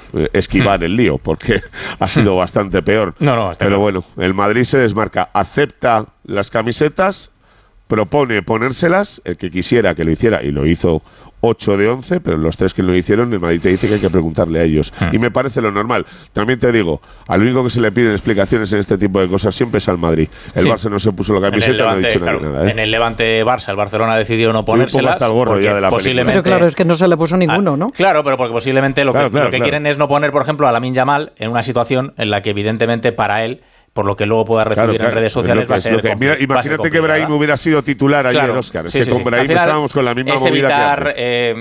esquivar el lío, porque ha sido bastante peor. Pero bueno, el Madrid se desmarca, acepta las camisetas, propone ponérselas, el que quisiera que lo hiciera, y lo hizo 8 de 11, pero los 3 que lo hicieron, el Madrid te dice que hay que preguntarle a ellos. Y me parece lo normal. También te digo, al único que se le piden explicaciones en este tipo de cosas siempre es al Madrid. El Barça no se puso la camiseta, no ha dicho nada. En el Levante-Barça, el Barcelona decidió no ponérselas. Hasta el gorro ya de la posiblemente. Pero claro, es que no se le puso ninguno, ¿no? Claro, pero porque posiblemente lo que quieren es no poner, por ejemplo, a Lamine Yamal en una situación en la que evidentemente para él, por lo que luego pueda recibir en redes sociales, va a ser imagínate que Brahim hubiera sido titular ayer, Óscar. Es que con Brahim estábamos con la misma movida evitar,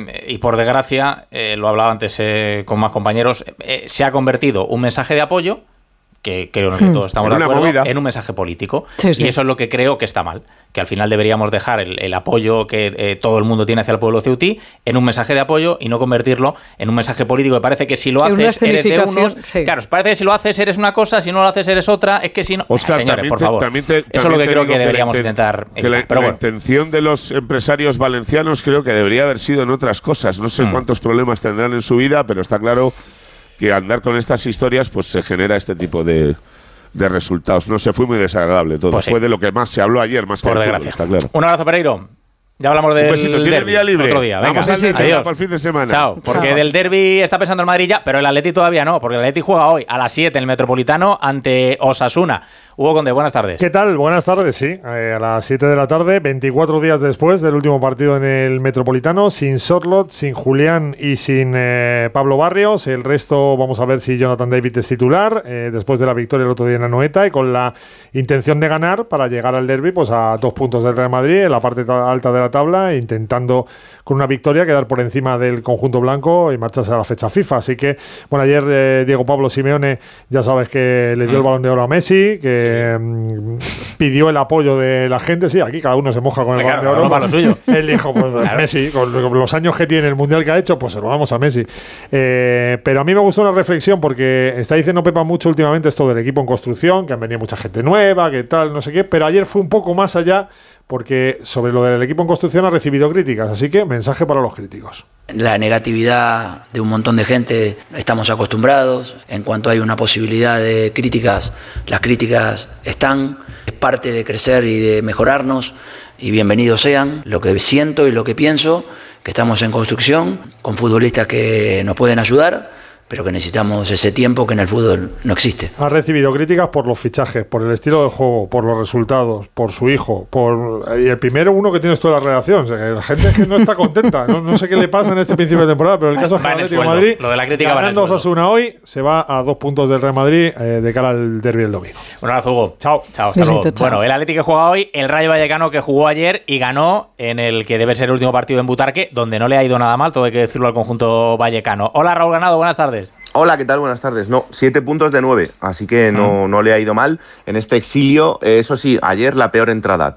y por desgracia, lo hablaba antes con más compañeros, se ha convertido un mensaje de apoyo, que creo que todos estamos de acuerdo, en un mensaje político. Y eso es lo que creo que está mal. Que al final deberíamos dejar el apoyo que todo el mundo tiene hacia el pueblo ceutí en un mensaje de apoyo y no convertirlo en un mensaje político, que parece que si lo haces eres de unos... Claro, parece que si lo haces eres una cosa, si no lo haces eres otra, es que si no... Óscar, señores, por favor, eso es lo que creo que deberíamos intentar evitar. La intención de los empresarios valencianos creo que debería haber sido en otras cosas. No sé cuántos problemas tendrán en su vida, pero está claro que andar con estas historias pues se genera este tipo de resultados. No sé, fue muy desagradable todo. Fue de lo que más se habló ayer, más que por desgracia. Está claro. Un abrazo, Pereiro. Ya hablamos del derbi día libre. Otro día. Venga, vamos a adiós. Para el fin de semana. Chao. Porque del derbi está pensando el Madrid ya, pero el Atleti todavía no, porque el Atleti juega hoy a las 7 en el Metropolitano ante Osasuna. Hugo Conde, buenas tardes. ¿Qué tal? Buenas tardes, sí. A las 7 de la tarde, 24 días después del último partido en el Metropolitano, sin Sorloth, sin Julián y sin Pablo Barrios. El resto, vamos a ver si Jonathan David es titular, después de la victoria el otro día en Anoeta, y con la intención de ganar para llegar al derbi pues a 2 puntos del Real Madrid, en la parte alta de la tabla, intentando con una victoria quedar por encima del conjunto blanco y marcharse a la fecha FIFA. Así que, bueno, ayer Diego Pablo Simeone, ya sabes que le dio el Balón de Oro a Messi, que pidió el apoyo de la gente. Sí, aquí cada uno se moja con el Balón de Oro. Para lo suyo. Él dijo, pues Messi, con los años que tiene, el Mundial que ha hecho, pues se lo damos a Messi. Pero a mí me gustó una reflexión, porque está diciendo Pepa mucho últimamente esto del equipo en construcción, que han venido mucha gente nueva, que tal, no sé qué, pero ayer fue un poco más allá, porque sobre lo del equipo en construcción ha recibido críticas, así que mensaje para los críticos. La negatividad de un montón de gente, estamos acostumbrados. En cuanto hay una posibilidad de críticas, las críticas están, es parte de crecer y de mejorarnos, y bienvenidos sean. Lo que siento y lo que pienso, que estamos en construcción, con futbolistas que nos pueden ayudar, pero que necesitamos ese tiempo que en el fútbol no existe. Ha recibido críticas por los fichajes, por el estilo de juego, por los resultados, por su hijo, y el primero uno que tiene toda la relación. O sea, que la gente que no está contenta. No sé qué le pasa en este principio de temporada, pero el caso es que el Atlético de Madrid, lo de la crítica, ganando Osasuna hoy, se va a 2 puntos del Real Madrid de cara al derbi del domingo. Un abrazo, Hugo. Chao. Hasta luego. Bueno, el Atlético que juega hoy, el Rayo Vallecano que jugó ayer y ganó en el que debe ser el último partido en Butarque, donde no le ha ido nada mal, todo hay que decirlo, al conjunto vallecano. Hola, Raúl Ganado, buenas tardes. Hola, ¿qué tal? Buenas tardes. No, 7 puntos de 9, así que no le ha ido mal en este exilio. Eso sí, ayer la peor entrada.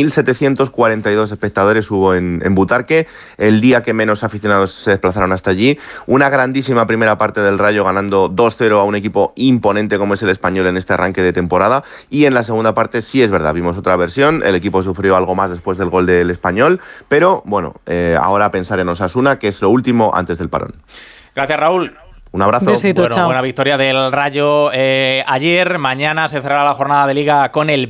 3.742 espectadores hubo en Butarque, el día que menos aficionados se desplazaron hasta allí. Una grandísima primera parte del Rayo, ganando 2-0 a un equipo imponente como es el Español en este arranque de temporada. Y en la segunda parte sí es verdad, vimos otra versión. El equipo sufrió algo más después del gol del Español, pero bueno, ahora pensar en Osasuna, que es lo último antes del parón. Gracias, Raúl. Un abrazo. Besito, bueno, chao. Buena victoria del Rayo ayer. Mañana se cerrará la jornada de Liga con el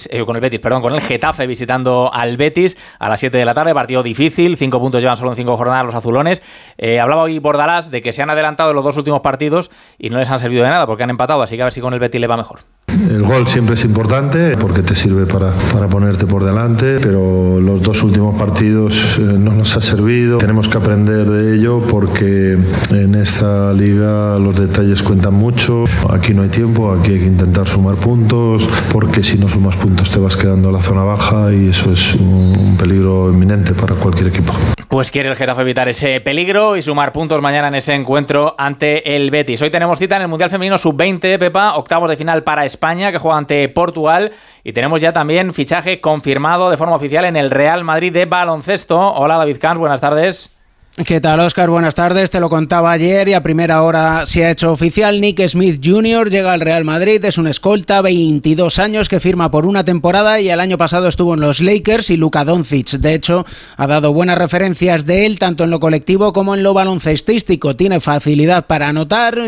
Getafe visitando al Betis a las 7 de la tarde. Partido difícil, 5 puntos llevan solo en 5 jornadas los azulones. Hablaba hoy Bordalás de que se han adelantado en los 2 últimos partidos y no les han servido de nada porque han empatado, así que a ver si con el Betis le va mejor. El gol siempre es importante porque te sirve para ponerte por delante, pero los 2 últimos partidos no nos ha servido. Tenemos que aprender de ello porque en esta liga los detalles cuentan mucho. Aquí no hay tiempo, aquí hay que intentar sumar puntos, porque si no sumas puntos te vas quedando en la zona baja y eso es un peligro inminente para cualquier equipo. Pues quiere el Getafe evitar ese peligro y sumar puntos mañana en ese encuentro ante el Betis. Hoy tenemos cita en el Mundial Femenino Sub-20, Pepa, octavos de final para España, que juega ante Portugal, y tenemos ya también fichaje confirmado de forma oficial en el Real Madrid de baloncesto. Hola, David Camps, buenas tardes. ¿Qué tal, Óscar? Buenas tardes. Te lo contaba ayer y a primera hora se ha hecho oficial. Nick Smith Jr. llega al Real Madrid. Es un escolta, 22 años, que firma por una temporada y el año pasado estuvo en los Lakers y Luka Doncic. De hecho, ha dado buenas referencias de él tanto en lo colectivo como en lo baloncestístico. Tiene facilidad para anotar.